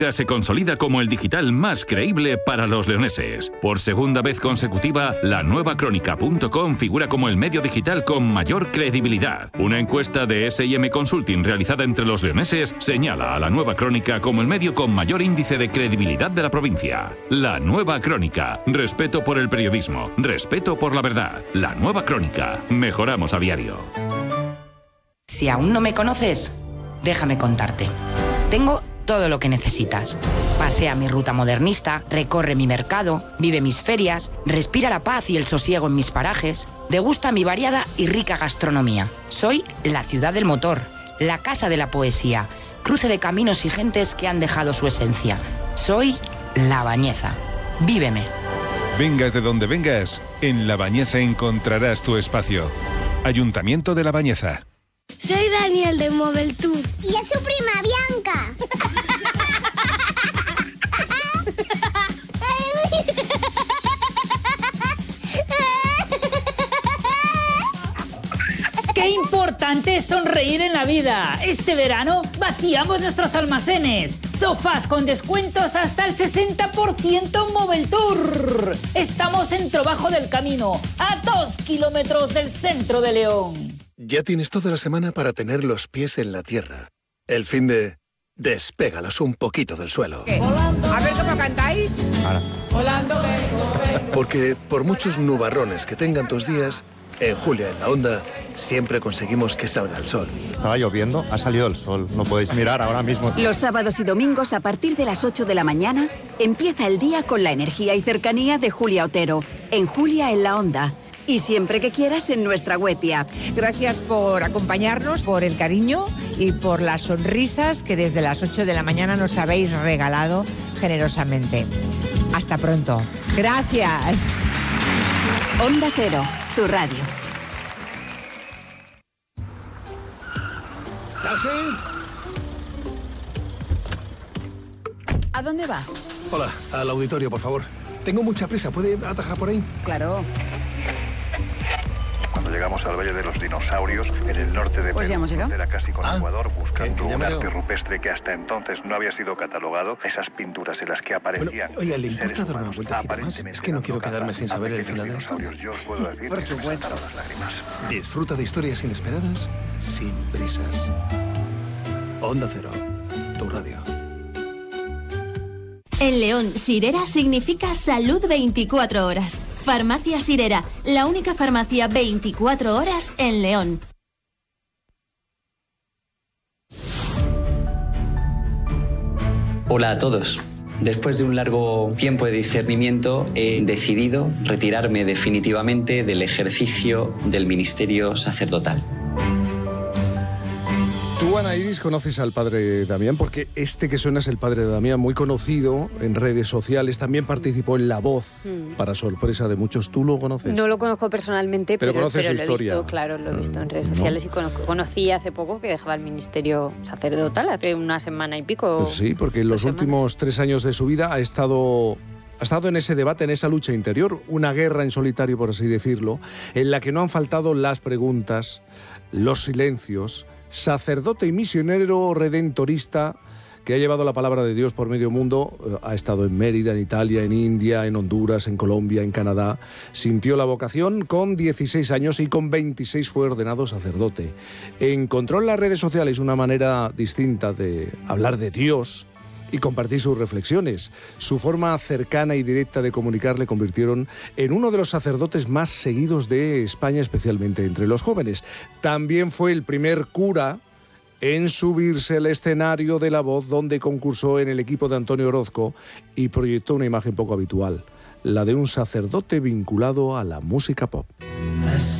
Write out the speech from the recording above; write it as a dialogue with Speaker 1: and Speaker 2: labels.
Speaker 1: Se consolida como el digital más creíble para los leoneses. Por segunda vez consecutiva, la nuevacrónica.com figura como el medio digital con mayor credibilidad. Una encuesta de S&M Consulting realizada entre los leoneses señala a la Nueva Crónica como el medio con mayor índice de credibilidad de la provincia. La Nueva Crónica. Respeto por el periodismo. Respeto por la verdad. La Nueva Crónica. Mejoramos a diario.
Speaker 2: Si aún no me conoces, déjame contarte. Tengo todo lo que necesitas. Pasea mi ruta modernista, recorre mi mercado, vive mis ferias, respira la paz y el sosiego en mis parajes, degusta mi variada y rica gastronomía. Soy la ciudad del motor, la casa de la poesía, cruce de caminos y gentes que han dejado su esencia. Soy La Bañeza. Víveme.
Speaker 3: Vengas de donde vengas, en La Bañeza encontrarás tu espacio. Ayuntamiento de La Bañeza.
Speaker 4: Soy Daniel de Mobile Tour.
Speaker 5: Y es su prima Bianca.
Speaker 6: ¡Qué importante es sonreír en la vida! Este verano vaciamos nuestros almacenes. Sofás con descuentos hasta el 60% Mobile Tour. Estamos en Trobajo del Camino, a 2 kilómetros del centro de León.
Speaker 7: Ya tienes toda la semana para tener los pies en la tierra. El fin de... despégalos un poquito del suelo.
Speaker 8: A ver cómo cantáis.
Speaker 9: Volando vengo.
Speaker 7: Porque por muchos nubarrones que tengan tus días, en Julia en la Onda siempre conseguimos que salga el sol.
Speaker 10: Estaba lloviendo, ha salido el sol. No podéis mirar ahora mismo.
Speaker 11: Los sábados y domingos a partir de las 8 de la mañana empieza el día con la energía y cercanía de Julia Otero, en Julia en la Onda. Y siempre que quieras en nuestra web y app.
Speaker 8: Gracias por acompañarnos, por el cariño y por las sonrisas que desde las 8 de la mañana nos habéis regalado generosamente. Hasta pronto. Gracias.
Speaker 11: Onda Cero, tu radio.
Speaker 7: ¿Taxi?
Speaker 11: ¿A dónde va?
Speaker 7: Hola, al auditorio, por favor. Tengo mucha prisa, ¿puede atajar por ahí?
Speaker 11: Claro.
Speaker 12: Cuando llegamos al Valle de los Dinosaurios, en el norte de
Speaker 11: Pues ya hemos llegado.
Speaker 12: era casi con Ecuador, buscando
Speaker 7: que
Speaker 12: un arte
Speaker 7: llegado.
Speaker 12: rupestre que hasta entonces no había sido catalogado. Esas pinturas en las que aparecían...
Speaker 7: Bueno, oiga, ¿le importa
Speaker 12: seres
Speaker 7: dar una
Speaker 12: humanos
Speaker 7: vueltecita más? Es que no quiero quedarme sin saber el final de la historia.
Speaker 12: Yo os puedo decir
Speaker 11: Por
Speaker 12: que se me
Speaker 11: supuesto.
Speaker 12: saltaron las lágrimas.
Speaker 7: Disfruta de historias inesperadas sin prisas. Onda Cero, tu radio.
Speaker 13: En León, Sirera significa salud 24 horas. Farmacia Sirera, la única farmacia 24 horas en León.
Speaker 14: Hola a todos. Después de un largo tiempo de discernimiento, he decidido retirarme definitivamente del ejercicio del ministerio sacerdotal.
Speaker 15: Tú, Ana Iris, conoces al padre Damián, porque este que suena es el padre Damián, muy conocido en redes sociales, también participó en La Voz, para sorpresa de muchos. ¿Tú lo conoces?
Speaker 16: No lo conozco personalmente,
Speaker 15: pero conoces su
Speaker 16: lo he
Speaker 15: historia.
Speaker 16: visto, claro, lo he visto en redes sociales y conocí hace poco que dejaba el ministerio sacerdotal, hace una semana y pico.
Speaker 15: Pues sí, porque en los últimos 3 años de su vida ha estado en ese debate, en esa lucha interior, una guerra en solitario, por así decirlo, en la que no han faltado las preguntas, los silencios. Sacerdote y misionero redentorista que ha llevado la palabra de Dios por medio mundo, ha estado en Mérida, en Italia, en India, en Honduras, en Colombia, en Canadá. Sintió la vocación con 16 años y con 26 fue ordenado sacerdote. Encontró en las redes sociales una manera distinta de hablar de Dios y compartir sus reflexiones. Su forma cercana y directa de comunicar le convirtieron en uno de los sacerdotes más seguidos de España, especialmente entre los jóvenes. También fue el primer cura en subirse al escenario de La Voz, donde concursó en el equipo de Antonio Orozco y proyectó una imagen poco habitual, la de un sacerdote vinculado a la música pop.